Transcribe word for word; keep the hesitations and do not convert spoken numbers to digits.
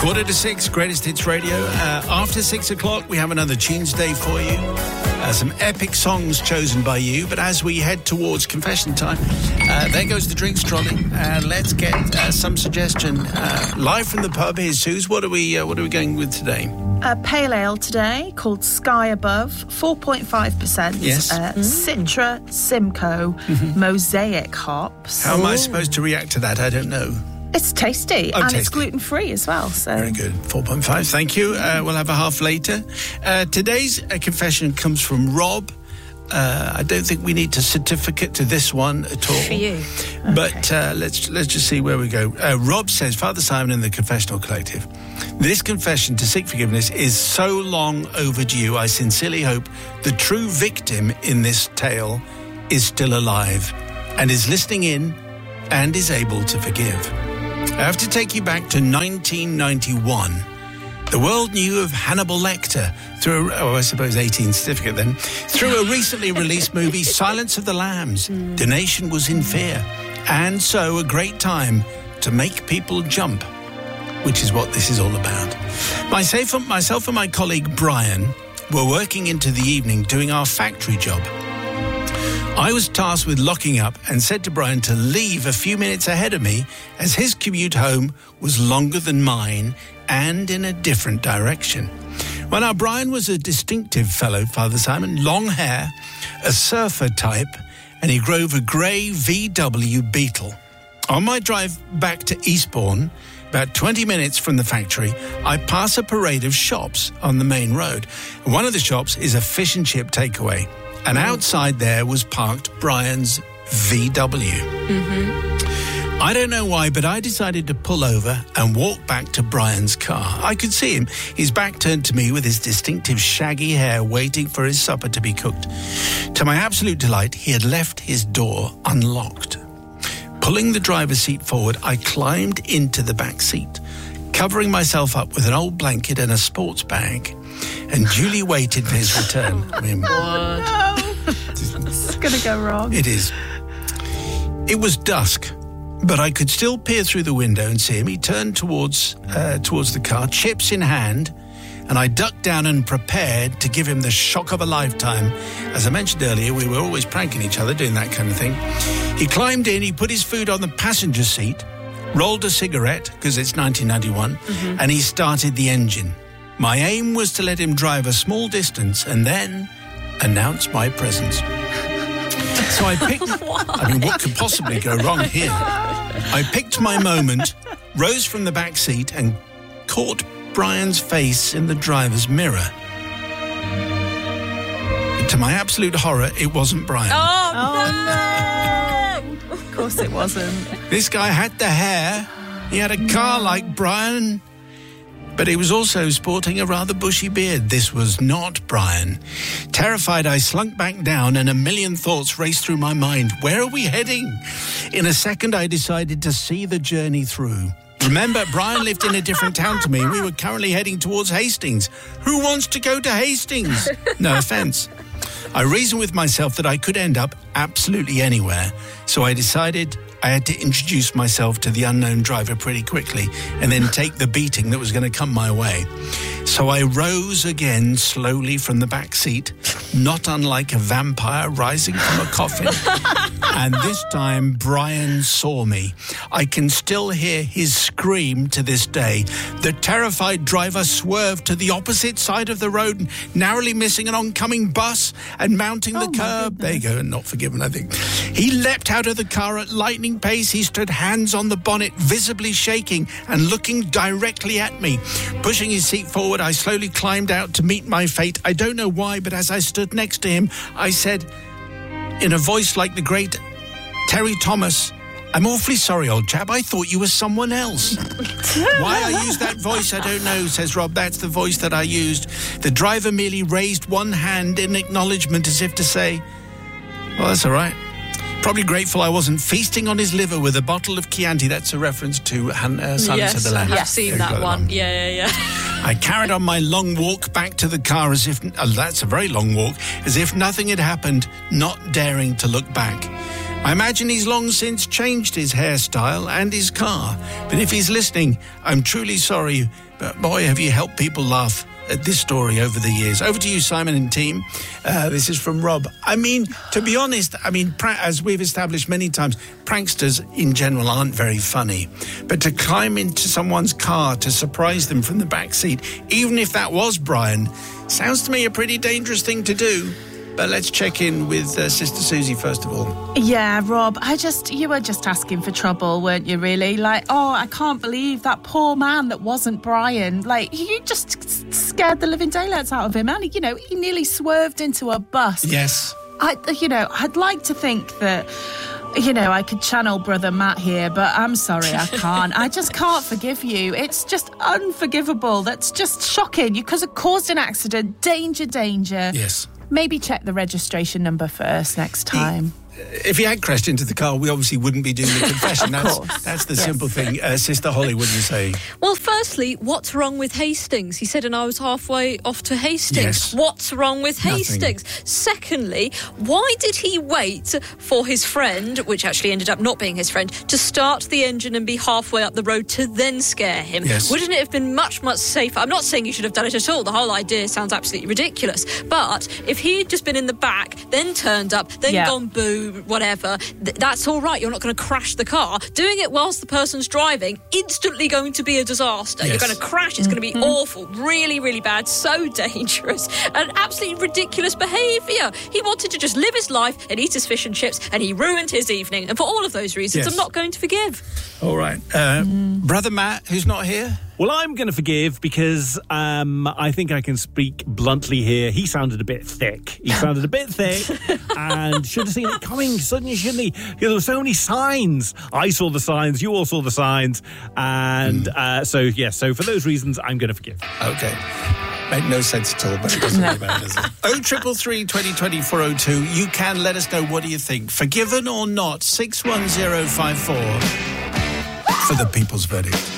Quarter to six, Greatest Hits Radio. Uh, after six o'clock, we have another Tunes Day for you. Uh, some epic songs chosen by you. But as we head towards confession time, uh, there goes the drinks trolley. Uh, let's get uh, some suggestion. Uh, live from the pub, here's Suze. What are we, uh, what are we going with today? A pale ale today called Sky Above, four point five percent. Yes. Uh, mm. Citra, Simcoe, mm-hmm. Mosaic hops. How am I supposed to react to that? I don't know. It's tasty, oh, and tasty. It's gluten-free as well. So very good. four point five, thank you. Uh, we'll have a half later. Uh, today's uh, confession comes from Rob. Uh, I don't think we need a certificate to this one at all. For you. But uh, let's let's just see where we go. Uh, Rob says, Father Simon and the Confessional Collective, this confession to seek forgiveness is so long overdue. I sincerely hope the true victim in this tale is still alive and is listening in and is able to forgive. I have to take you back to nineteen ninety-one. The world knew of Hannibal Lecter through, oh, I suppose eighteen certificate then, through a recently released movie, Silence of the Lambs. Mm. The nation was in fear. And so a great time to make people jump, which is what this is all about. Myself, myself and my colleague Brian were working into the evening doing our factory job. I was tasked with locking up and said to Brian to leave a few minutes ahead of me as his commute home was longer than mine and in a different direction. Well, now, Brian was a distinctive fellow, Father Simon, long hair, a surfer type, and he drove a grey V W Beetle. On my drive back to Eastbourne, about twenty minutes from the factory, I pass a parade of shops on the main road. One of the shops is a fish and chip takeaway. And outside there was parked Brian's V W. Mm-hmm. I don't know why, but I decided to pull over and walk back to Brian's car. I could see him, his back turned to me with his distinctive shaggy hair waiting for his supper to be cooked. To my absolute delight, he had left his door unlocked. Pulling the driver's seat forward, I climbed into the back seat, covering myself up with an old blanket and a sports bag, and duly waited for his return. I mean, what? Oh, no. It's going to go wrong. It is. It was dusk, but I could still peer through the window and see him. He turned towards uh, towards the car, chips in hand, and I ducked down and prepared to give him the shock of a lifetime. As I mentioned earlier, we were always pranking each other, doing that kind of thing. He climbed in, he put his food on the passenger seat, rolled a cigarette, because it's nineteen ninety-one, mm-hmm. and he started the engine. My aim was to let him drive a small distance and then announce my presence. So I picked... I mean, what could possibly go wrong here? I picked my moment, rose from the back seat and caught Brian's face in the driver's mirror. And to my absolute horror, it wasn't Brian. Oh, oh no! Of course it wasn't. This guy had the hair. He had a car like Brian, but he was also sporting a rather bushy beard. This was not Brian. Terrified, I slunk back down and a million thoughts raced through my mind. Where are we heading? In a second, I decided to see the journey through. Remember, Brian lived in a different town to me. We were currently heading towards Hastings. Who wants to go to Hastings? No offense. I reasoned with myself that I could end up absolutely anywhere, so I decided I had to introduce myself to the unknown driver pretty quickly and then take the beating that was going to come my way. So I rose again slowly from the back seat, not unlike a vampire rising from a coffin. And this time, Brian saw me. I can still hear his scream to this day. The terrified driver swerved to the opposite side of the road, narrowly missing an oncoming bus and mounting the oh curb. There you go, not forgiven, I think. He leapt out of the car at lightning pace. He stood hands on the bonnet, visibly shaking and looking directly at me. Pushing his seat forward, I slowly climbed out to meet my fate. I don't know why, but as I stood next to him, I said, in a voice like the great Terry Thomas, I'm awfully sorry, old chap. I thought you were someone else. Why I used that voice, I don't know, says Rob. That's the voice that I used. The driver merely raised one hand in acknowledgement as if to say, well, that's all right. Probably grateful I wasn't feasting on his liver with a bottle of Chianti. That's a reference to uh, Silence yes, of the Lambs. I've yes, seen that one. one. Yeah, yeah, yeah. I carried on my long walk back to the car as if, oh, that's a very long walk, as if nothing had happened, not daring to look back. I imagine he's long since changed his hairstyle and his car. But if he's listening, I'm truly sorry. But boy, have you helped people laugh at this story over the years. Over to you, Simon and team. Uh, this is from Rob. I mean, to be honest, I mean, pra- as we've established many times, pranksters in general aren't very funny. But to climb into someone's car to surprise them from the back seat, even if that was Brian, sounds to me a pretty dangerous thing to do. But let's check in with uh, Sister Susie first of all. Yeah, Rob, I just, you were just asking for trouble, weren't you, really? Like, oh, I can't believe that poor man that wasn't Brian. Like, you just scared the living daylights out of him. And, you know, he nearly swerved into a bus. Yes. I, you know, I'd like to think that, you know, I could channel Brother Matt here, but I'm sorry, I can't. I just can't forgive you. It's just unforgivable. That's just shocking. You could have caused an accident. Danger, danger. Yes. Maybe check the registration number first next time. He, if he had crashed into the car, we obviously wouldn't be doing the confession. Of that's, course. that's the Yes. simple thing. Uh, Sister Holly, what do you say? Well, firstly, what's wrong with Hastings? He said, and I was halfway off to Hastings. Yes. What's wrong with Nothing. Hastings? Secondly, why did he wait for his friend, which actually ended up not being his friend, to start the engine and be halfway up the road to then scare him? Yes. Wouldn't it have been much, much safer? I'm not saying you should have done it at all. The whole idea sounds absolutely ridiculous. But if he had just been in the back, then turned up, then Yeah. gone boo, whatever, th- that's all right. You're not going to crash the car. Doing it whilst the person's driving, instantly going to be a disaster. Yes. You're going to crash. It's going to be awful. Really, really bad. So dangerous. And absolutely ridiculous behaviour. He wanted to just live his life and eat his fish and chips, and he ruined his evening. And for all of those reasons, Yes. I'm not going to forgive. All right. Uh, Brother Matt, who's not here? Well, I'm going to forgive because um, I think I can speak bluntly here. He sounded a bit thick. He sounded a bit thick and should have seen it coming, suddenly, shouldn't he? There were so many signs. I saw the signs. You all saw the signs. And mm. uh, so, yes, yeah, so for those reasons, I'm going to forgive. Okay. Made no sense at all, but it doesn't really matter, does it? oh triple three, twenty twenty, four oh two. You can let us know, what do you think? Forgiven or not? six one zero five four for the People's Verdict.